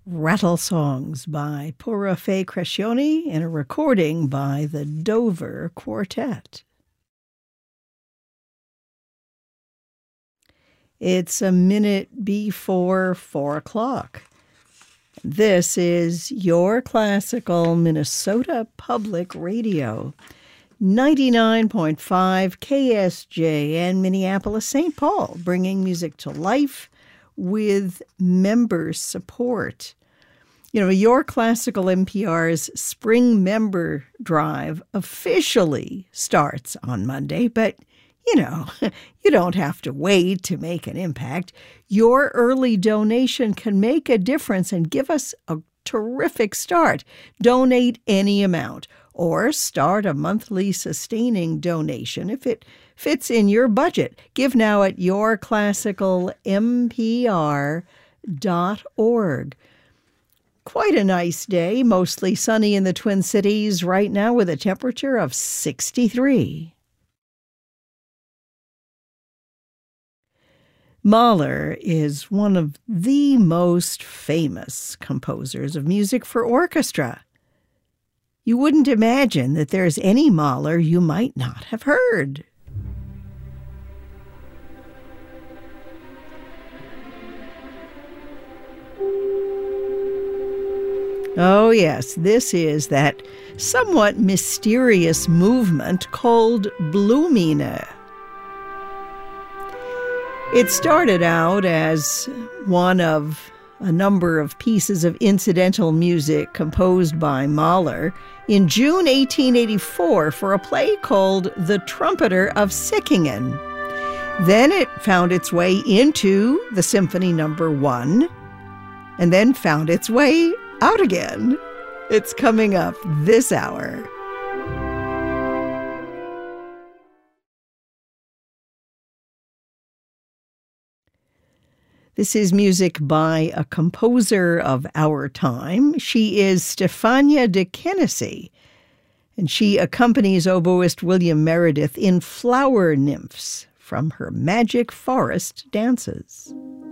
Rattle Songs by Pura Fei Crescioni in a recording by the Dover Quartet. It's a minute before 4 o'clock. This is your classical Minnesota Public Radio, 99.5 KSJN Minneapolis, St. Paul, bringing music to life with member support. You know, your Classical NPR's Spring Member Drive officially starts on Monday, but you know, you don't have to wait to make an impact. Your early donation can make a difference and give us a terrific start. Donate any amount or start a monthly sustaining donation if it fits in your budget. Give now at yourclassicalnpr.org. Quite a nice day, mostly sunny in the Twin Cities right now with a temperature of 63. Mahler is one of the most famous composers of music for orchestra. You wouldn't imagine that there's any Mahler you might not have heard. Oh yes, this is that somewhat mysterious movement called Blumine. It started out as one of a number of pieces of incidental music composed by Mahler in June 1884 for a play called The Trumpeter of Sickingen. Then it found its way into the Symphony No. 1, and then found its way out again. It's coming up this hour. This is music by a composer of our time. She is Stefania de Kennedy, and she accompanies oboist William Meredith in Flower Nymphs from her Magic Forest Dances.